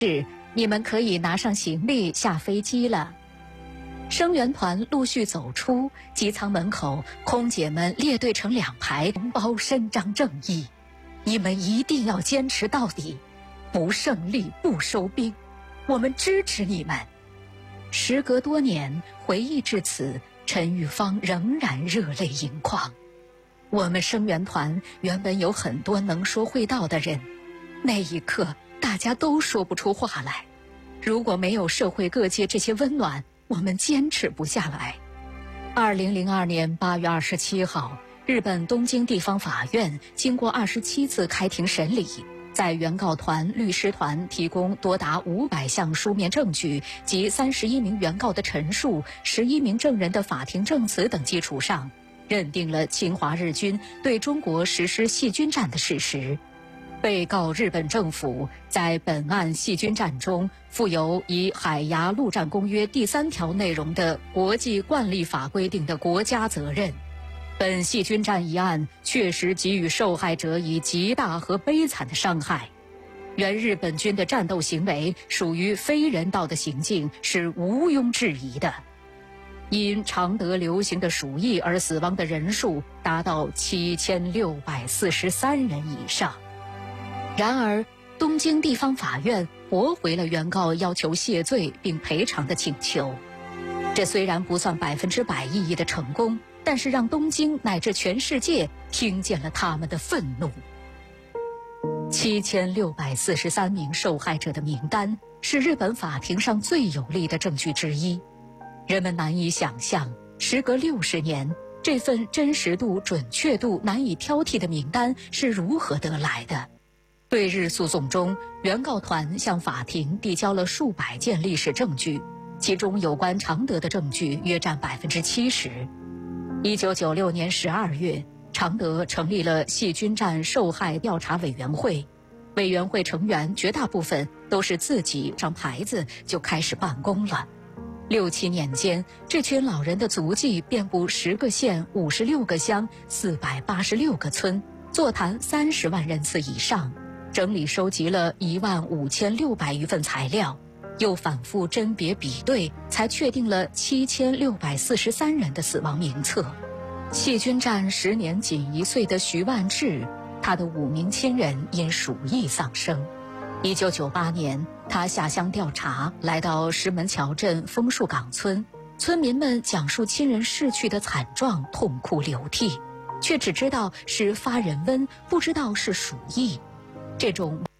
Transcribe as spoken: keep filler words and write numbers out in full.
是你们可以拿上行李下飞机了。声援团陆续走出机舱门口，空姐们列队成两排，同胞伸张正义。你们一定要坚持到底，不胜利不收兵，我们支持你们。时隔多年，回忆至此，陈玉芳仍然热泪盈眶。我们声援团原本有很多能说会道的人，那一刻大家都说不出话来。如果没有社会各界这些温暖，我们坚持不下来。二零零二年八月二十七号，日本东京地方法院经过二十七次开庭审理，在原告团律师团提供多达五百项书面证据及三十一名原告的陈述、十一名证人的法庭证词等基础上，认定了侵华日军对中国实施细菌战的事实。被告日本政府在本案细菌战中负有以海牙陆战公约第三条内容的国际惯例法规定的国家责任。本细菌战一案确实给予受害者以极大和悲惨的伤害，原日本军的战斗行为属于非人道的行径，是毋庸置疑的。因常德流行的鼠疫而死亡的人数达到七千六百四十三人以上。然而，东京地方法院驳回了原告要求谢罪并赔偿的请求。这虽然不算百分之百意义的成功，但是让东京乃至全世界听见了他们的愤怒。七千六百四十三名受害者的名单是日本法庭上最有力的证据之一。人们难以想象，时隔六十年，这份真实度、准确度难以挑剔的名单是如何得来的。对日诉讼中，原告团向法庭递交了数百件历史证据，其中有关常德的证据约占百分之七十。一九九六年十二月，常德成立了细菌战受害调查委员会，委员会成员绝大部分都是自己上牌子就开始办公了。六七年间，这群老人的足迹遍布十个县、五十六个乡、四百八十六个村，座谈三十万人次以上，整理收集了一万五千六百余份材料，又反复甄别比对，才确定了七千六百四十三人的死亡名册。细菌战时年仅一岁的徐万志，他的五名亲人因鼠疫丧生。一九九八年，他下乡调查，来到石门桥镇枫树岗村，村民们讲述亲人逝去的惨状，痛哭流涕，却只知道是发人瘟，不知道是鼠疫。这种